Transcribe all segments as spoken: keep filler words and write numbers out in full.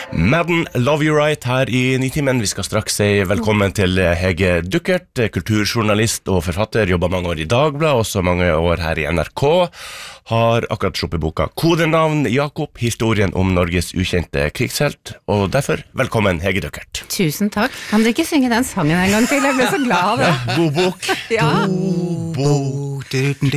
Madden, Love You Right her i Nitimen. Vi skal straks si velkommen til Hege Duckert, kulturjournalist og forfatter, jobber mange år i Dagbladet, også mange år her i N R K. Har akkurat sluppet boka Kodenavn Jakob, historien om Norges ukjente krigshelt, og derfor velkommen Hege Duckert. Tusen takk. Kan dere ikke synge den sangen en gang til? Jeg ble så glad av det. Ja, god bok. Ja. God bok.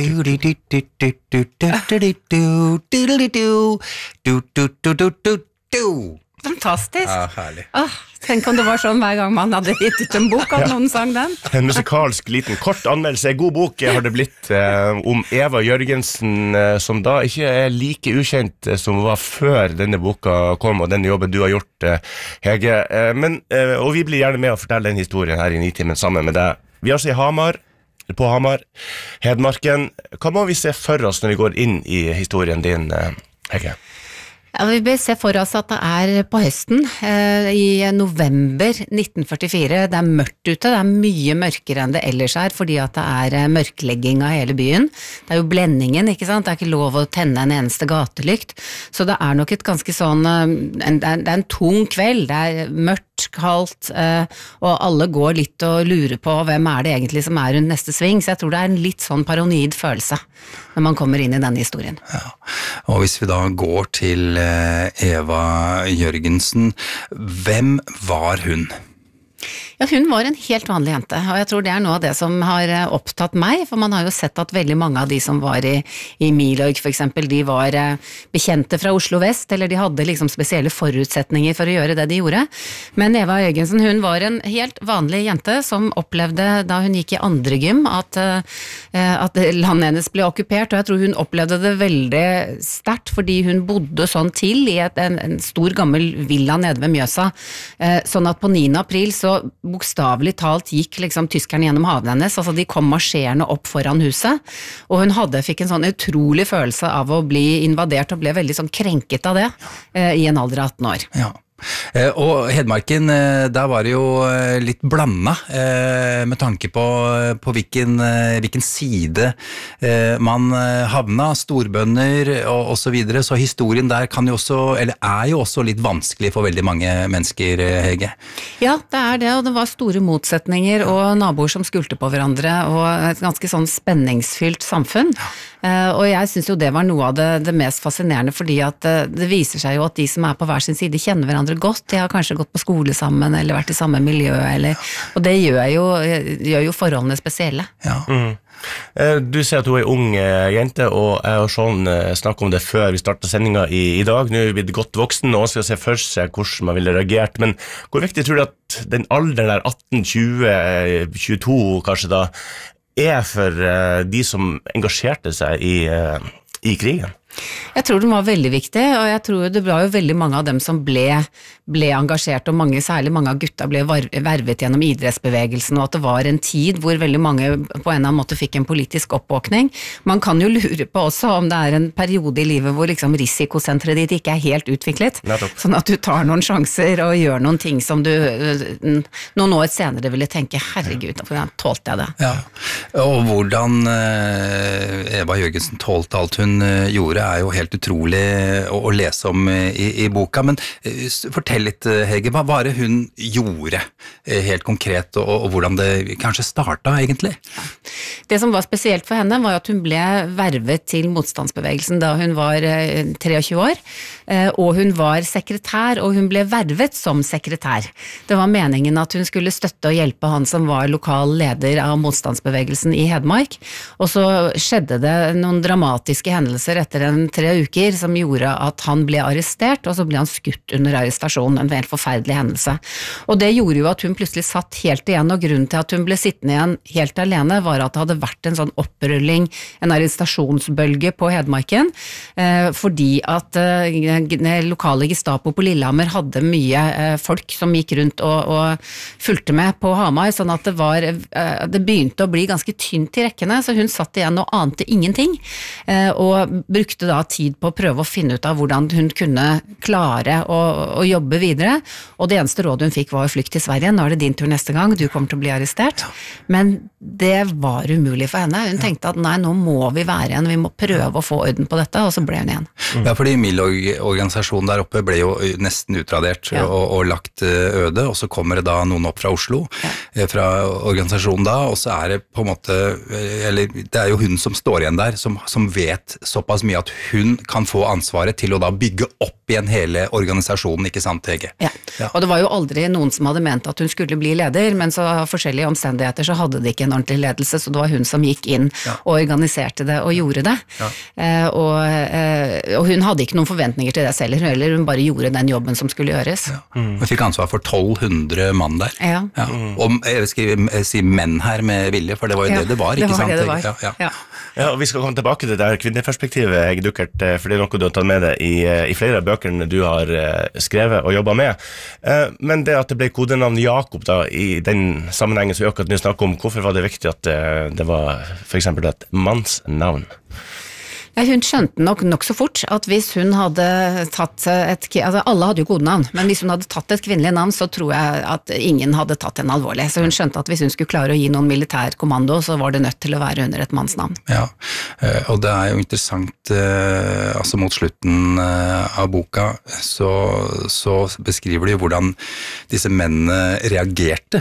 Fantastisk. Ja, herlig. Åh, tenk om det var sånn hver gang man hadde gitt ut en bok at noen sang den. En musikalsk liten kort anmeldelse. God bok har det blitt eh, om Eva Jørgensen, eh, som da ikke er like ukjent eh, som var før denne boka kom, og denne jobben du har gjort, eh, Hege. Eh, men, eh, og vi blir gjerne med å fortelle den historien her i Nitimen sammen med deg. Vi er altså i Hamar, på Hamar, Hedmarken. Hva må vi se for oss når vi går inn i historien din, eh, Hege? Ja, vi bør se for oss at det er på høsten, eh, i november nitten førtifire. Det er mørkt ute, det er mye mørkere enn det ellers er, fordi at det er eh, mørklegging av hele byen. Det er jo blendingen, ikke sant? Det er ikke lov å tenne en eneste gatelykt. Så det er nok et ganske sånn, eh, en, det, er, det er en tung kveld, det er mørkt, kaldt, eh, og alle går litt og lurer på hvem er det egentlig som er rundt neste sving, så jeg tror det er en litt sånn paranoid følelse når man kommer inn i denne historien. Ja. Og hvis vi da går til Eva Jørgensen, hvem var hun? Ja, hun var en helt vanlig jente, og jeg tror det er noe av det som har opptatt meg, for man har jo sett at veldig mange av de som var i, i Milorg for eksempel, de var bekjente fra Oslo Vest, eller de hadde liksom spesielle forutsetninger for å gjøre det de gjorde. Men Eva Jørgensen, hun var en helt vanlig jente som opplevde, da hun gikk i andre gym, at, at landet hennes ble okkupert, og jeg tror hun opplevde det veldig sterkt, fordi hun bodde sånn til i et, en, en stor gammel villa nede ved Mjøsa, sånn at på niende april så bokstavelig talt gikk liksom tyskerne gjennom haven hennes, altså de kom marsjerende opp foran huset, og hun hadde, fikk en sånn utrolig følelse av å bli invadert, og ble veldig sånn krenket av det, eh, i en alder av atten år. Ja. Og Hedmarken, der var det jo litt blanda med tanke på, på hvilken, hvilken side man havna, storbønder og, og så videre, så historien der kan jo også, eller er jo også litt vanskelig for veldig mange mennesker, Hege. Ja, det er det, og det var store motsetninger og naboer som skulte på hverandre, og et ganske sånn spenningsfylt samfunn. Uh, og jeg synes jo det var noe av det, det mest fascinerende, fordi at uh, det viser seg jo at de som er på hver sin side kjenner hverandre godt, de har kanskje gått på skole sammen, eller vært i samme miljø, eller, og det gjør jo, gjør jo forholdene spesielle. Ja. Mm. Du sier at du er en ung jente, og jeg og Sean snakket om det før vi startet sendingen i, i dag. Nå er vi blitt godt voksen, og skal se for seg hvordan man ville reagert, men hvor viktig tror du at den alderen der atten, tjue, tjueto kanskje da, er for uh, de som engasjerte seg i, uh, i krigen? Jeg tror den var veldig viktig, og jeg tror det var jo veldig mange av dem som ble, ble engasjert, og mange, særlig mange av gutta ble vervet gjennom idrettsbevegelsen, og at det var en tid hvor veldig mange på en eller annen måte fikk en politisk oppvåkning. Man kan jo lure på også om det er en periode i livet hvor liksom risikosentret ditt ikke er helt utviklet, Nettopp. Sånn at du tar noen sjanser og gjør noen ting som du noen år senere ville tenke, herregud, hvordan tålte jeg det? Ja, og hvordan Eva Jørgensen tålte alt hun gjorde, er jo helt utrolig å, å lese om i, i boka, men uh, fortell litt, Hege, hva var det hun gjorde uh, helt konkret, og, og hvordan det kanskje startet egentlig? Ja. Det som var spesielt for henne var at hun ble vervet til motstandsbevegelsen da hun var uh, treogtjue år, uh, og hun var sekretær, og hun ble vervet som sekretær. Det var meningen at hun skulle støtte og hjelpe han som var lokal leder av motstandsbevegelsen i Hedmark, og så skjedde det noen dramatiske hendelser etter en tre uker som gjorde at han ble arrestert, og så ble han skutt under arrestasjonen, en helt forferdelig hendelse. Og det gjorde jo at hun plutselig satt helt igjen, og grunnen til at hun ble sittende igjen helt alene var at det hadde vært en sånn opprulling, en arrestasjonsbølge på Hedmarken, eh, fordi at eh, lokale Gestapo på Lillehammer hadde mye eh, folk som gikk rundt og, og fulgte med på Hamar, sånn at det var, eh, det begynte å bli ganske tynt i rekkene, så hun satt igjen og ante ingenting, eh, og brukte brukte da tid på å prøve å finne ut av hvordan hun kunne klare å, å jobbe videre, og det eneste rådet hun fikk var å flykte til Sverige. Nå er det din tur neste gang, du kommer til å bli arrestert. Men det var umulig for henne. Hun tenkte at nei, nå må vi være igjen, vi må prøve å få orden på dette, og så ble hun igjen. Mm. Ja, fordi Milorg-organisasjonen der oppe ble jo nesten utradert ja. og, og lagt øde, og så kommer det da noen opp fra Oslo, ja. fra organisasjonen da, og så er det på en måte, eller det er jo hun som står igjen der, som, som vet såpass mye at hun kan få ansvaret til å da bygge opp igjen hele organisasjonen, ikke sant, Hege? Ja. ja, og det var jo aldri noen som hadde ment at hun skulle bli leder, men så av forskjellige omstendigheter så hadde det ikke en ordentlig ledelse, så det var hun som gikk inn ja. og organiserte det og gjorde det. Ja. Eh, og, eh, og hun hadde ikke noen forventninger til det selv, eller hun bare gjorde den jobben som skulle gjøres. Ja. Mm. Hun fikk ansvar for tolv hundre mann der. Ja. Ja. Mm. Og jeg skal si menn her med vilje, for det var jo ja. det det var, ikke det var sant? Det det var. Ja, ja. Ja. Ja, og vi skal komme tilbake til det her kvinneperspektivet, Hege Duckert, for det er noe du har tatt med deg i, i flere av bøkene du har skrevet og jobbet med. Men det at det ble kodenavn Jakob da, i den sammenhengen som vi akkurat nå snakker om, hvorfor var det viktig at det, det var for eksempel et mannsnavn? Ja, hun skjønte nok nok så fort at hvis hun hadde tatt et, altså alle hadde jo kodenavn, men hvis hun hadde tatt et kvinnelig navn, så tror jeg at ingen hadde tatt henne alvorlig. Så hun skjønte at hvis hun skulle klare å gi noen militær kommando, så var det nødt til å være under et mannsnavn. Ja, og det er jo interessant, altså mot slutten av boka, så, så beskriver de hvordan disse mennene reagerte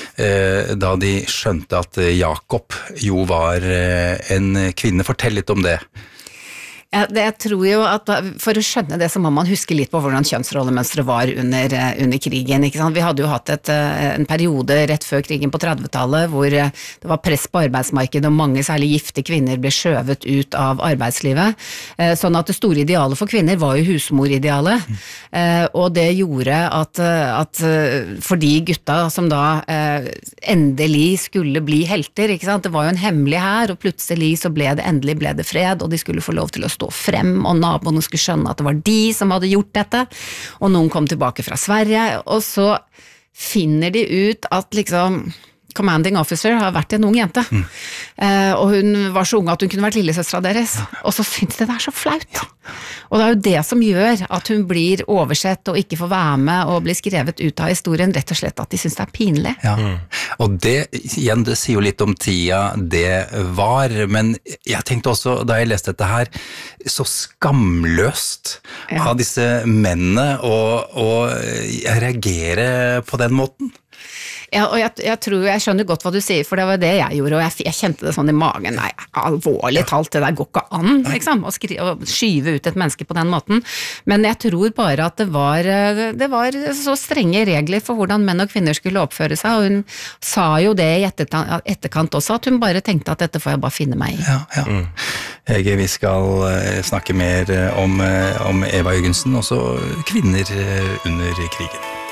da de skjønte at Jakob jo var en kvinne. Fortell litt om det. Ja, det, jeg tror jo at for å skjønne det så må man huske litt på hvordan kjønnsrollemønstret var under, under krigen, ikke sant? Vi hadde jo hatt et, en periode rett før krigen på trettitallet hvor det var press på arbeidsmarkedet og mange særlig gifte kvinner ble skjøvet ut av arbeidslivet, sånn at det store idealet for kvinner var jo husmoridealet, mm. og det gjorde at, at for de gutta som da endelig skulle bli helter, ikke sant? Det var jo en hemmelig her, og plutselig så ble det endelig ble det fred, og de skulle få lov til å stå frem, og naboene skulle skjønne at det var de som hadde gjort dette, og noen kom tilbake fra Sverige, og så finner de ut at liksom commanding officer har vært en ung jente, mm. eh, og hun var så ung at hun kunne vært lillesøstra deres, ja. og så synes de det er så flaut. Ja. Og det er jo det som gjør at hun blir oversett og ikke får være med og blir skrevet ut av historien, rett og slett at de synes det er pinlig. Ja. Mm. Og det, igjen, det sier jo litt om tida det var, men jeg tenkte også, da jeg leste dette her, så skamløst ja. av disse mennene å, å reagere på den måten. Ja, og jeg, jeg tror, jeg skjønner godt hva du sier, for det var det jeg gjorde, og jeg, jeg kjente det sånn i magen, nei, alvorlig talt, det der går ikke an, liksom, å, skri, å skyve ut et menneske på den måten, men jeg tror bare at det var, det var så strenge regler for hvordan menn og kvinner skulle oppføre seg, og hun sa jo det i etterkant også, at hun bare tenkte at dette får jeg bare finne meg i. Ja, ja. Mm. Hege, vi skal snakke mer om, om Eva Jørgensen, også kvinner under krigen.